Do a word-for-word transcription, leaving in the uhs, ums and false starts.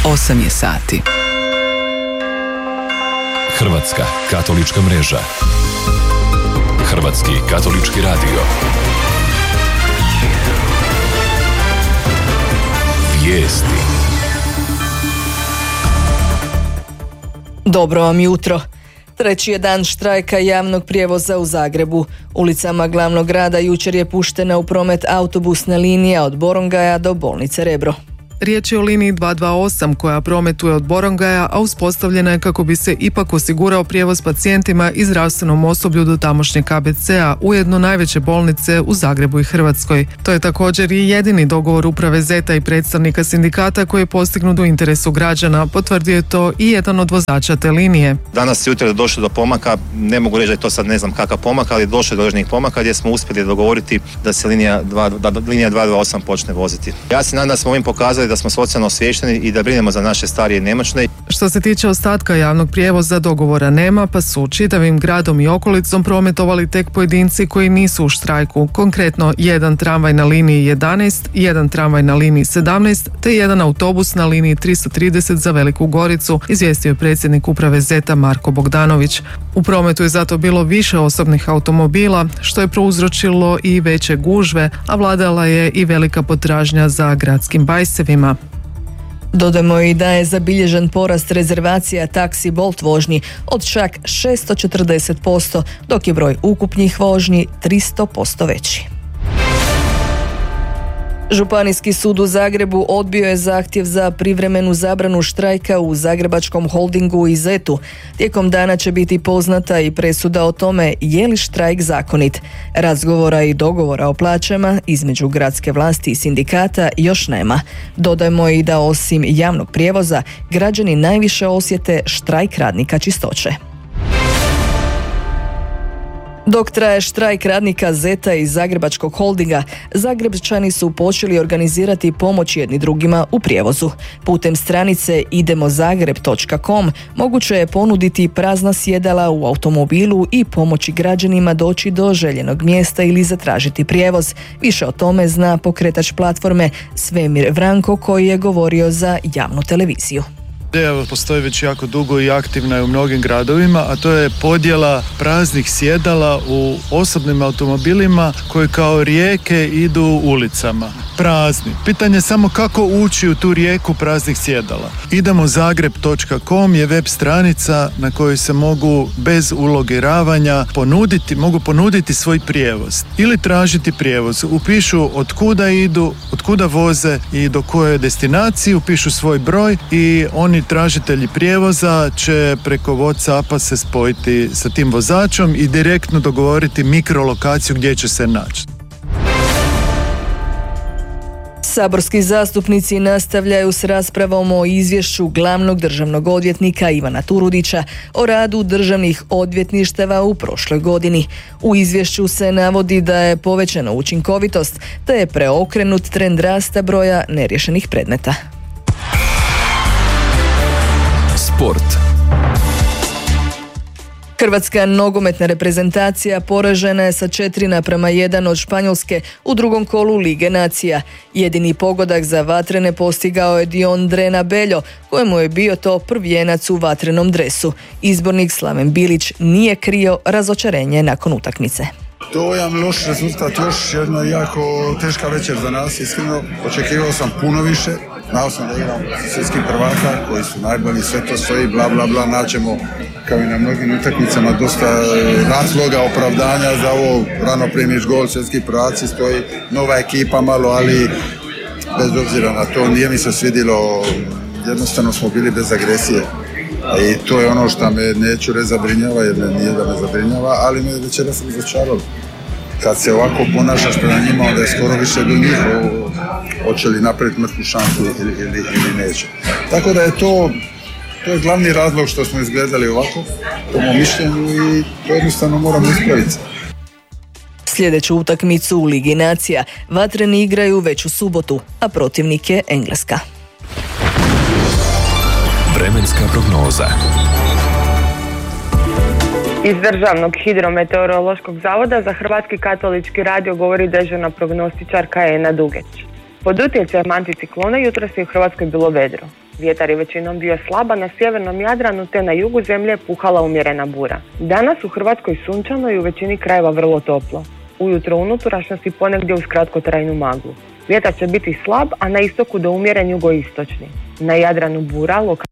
osam je sati. Hrvatska katolička mreža. Hrvatski katolički radio. Vijesti. Dobro vam jutro. Treći je dan štrajka javnog prijevoza u Zagrebu. Ulicama glavnog grada jučer je puštena u promet autobusna linija od Borongaja do bolnice Rebro. Riječ je o liniji dva dva osam koja prometuje od Borongaja, a uspostavljena je kako bi se ipak osigurao prijevoz pacijentima i zdravstvenom osoblju do tamošnjeg K B C-a, ujedno najveće bolnice u Zagrebu i Hrvatskoj. To je također i jedini dogovor uprave Zeta i predstavnika sindikata koji je postignut u interesu građana, potvrdio je to i jedan od vozača te linije. Danas jutro je došlo do pomaka, ne mogu reći da je to sad ne znam kakav pomak, ali je došlo do određenih pomaka gdje smo uspjeli dogovoriti da se linija, dva, da linija dva dva osam počne voziti. Ja se nadam da smo ovim pokazali da smo socijalno osviješteni i da brinemo za naše starije i nemoćne. Što se tiče ostatka javnog prijevoza, dogovora nema, pa su čitavim gradom i okolicom prometovali tek pojedinci koji nisu u štrajku. Konkretno, jedan tramvaj na liniji jedanaest, jedan tramvaj na liniji sedamnaest, te jedan autobus na liniji tristo trideset za Veliku Goricu, izvijestio je predsjednik uprave Zeta Marko Bogdanović. U prometu je zato bilo više osobnih automobila, što je prouzročilo i veće gužve, a vladala je i velika potražnja za gradskim bajsevima. Dodajmo i da je zabilježen porast rezervacija taksi Bolt vožnji od čak šesto četrdeset posto, dok je broj ukupnih vožnji tristo posto veći. Županijski sud u Zagrebu odbio je zahtjev za privremenu zabranu štrajka u Zagrebačkom holdingu i Zetu. Tijekom dana će biti poznata i presuda o tome je li štrajk zakonit. Razgovora i dogovora o plaćama između gradske vlasti i sindikata još nema. Dodajmo i da osim javnog prijevoza, građani najviše osjete štrajk radnika čistoće. Dok traje štrajk radnika Zeta i Zagrebačkog holdinga, Zagrebčani su počeli organizirati pomoć jedni drugima u prijevozu. Putem stranice idemo zagreb točka com moguće je ponuditi prazna sjedala u automobilu i pomoći građanima doći do željenog mjesta ili zatražiti prijevoz. Više o tome zna pokretač platforme Svemir Vranko koji je govorio za javnu televiziju. Ideja postoji već jako dugo i aktivna je u mnogim gradovima, a to je podjela praznih sjedala u osobnim automobilima koji kao rijeke idu ulicama. Prazni. Pitanje je samo kako ući u tu rijeku praznih sjedala. idemo zagreb točka com je web stranica na kojoj se mogu bez ulogiravanja ponuditi, mogu ponuditi svoj prijevoz ili tražiti prijevoz. Upišu od kuda idu, od kuda voze i do koje destinacije, upišu svoj broj i oni tražitelji prijevoza će preko WhatsAppa se spojiti sa tim vozačom i direktno dogovoriti mikrolokaciju gdje će se naći. Saborski zastupnici nastavljaju s raspravom o izvješću glavnog državnog odvjetnika Ivana Turudića o radu državnih odvjetništava u prošloj godini. U izvješću se navodi da je povećana učinkovitost, te je preokrenut trend rasta broja neriješenih predmeta. Sport. Hrvatska nogometna reprezentacija poražena je sa četiri naprama jedan od Španjolske u drugom kolu Lige nacija. Jedini pogodak za vatrene postigao je Diondrena Beljo, kojemu je bio to prvijenac u vatrenom dresu. Izbornik Slaven Bilić nije krio razočarenje nakon utakmice. Dojam, loš rezultat, još jedna jako teška večer za nas, iskreno. Očekivao sam puno više, znao sam da igram svjetskih prvaka koji su najbolji, sve to stoji, bla bla bla, naćemo kao i na mnogim utakmicama dosta razloga, opravdanja za ovo, rano primiš gol, svjetski prvaci, stoji nova ekipa malo, ali bez obzira na to nije mi se svidjelo, jednostavno smo bili bez agresije. I to je ono što me neću reći zabrinjava, jer nije da me zabrinjava, ali me večera sam razočarao. Kad se ovako ponašaš prema njima, onda je skoro više do njih, hoće li napraviti mrtvu šansu ili, ili, ili neće. Tako da je to, to je glavni razlog što smo izgledali ovako, po mom mišljenju, i to jednostavno moramo ispraviti. Sljedeću utakmicu u Ligi nacija vatreni igraju već u subotu, a protivnik je Engleska. Vremenska prognoza. Iz Državnog hidrometeorološkog zavoda za Hrvatski katolički radio govori dežurna prognostičarka Ena Dugeć. Pod utjecajem anticiklona jutros je u Hrvatskoj bilo vedro. Vjetar je većinom bio slaba na sjevernom Jadranu te na jugu zemlje puhala umjerena bura. Danas u Hrvatskoj sunčano i u većini krajeva vrlo toplo. Ujutro unutrašnjosti ponegdje uz kratkotrajnu maglu. Vjetar će biti slab, a na istoku do umjeren jugoistočni. Na Jadranu bura, lokalno